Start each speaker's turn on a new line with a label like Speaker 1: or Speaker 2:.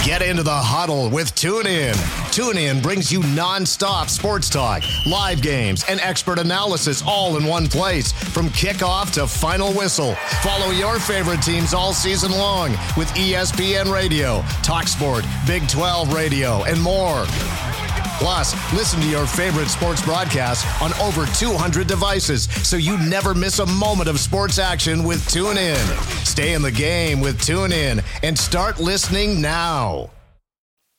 Speaker 1: Get into the huddle with TuneIn. TuneIn brings you non-stop sports talk, live games, and expert analysis all in one place. From kickoff to final whistle, follow your favorite teams all season long with ESPN Radio, TalkSport, Big 12 Radio, and more. Plus, listen to your favorite sports broadcasts on over 200 devices so you never miss a moment of sports action with TuneIn. Stay in the game with TuneIn and start listening now.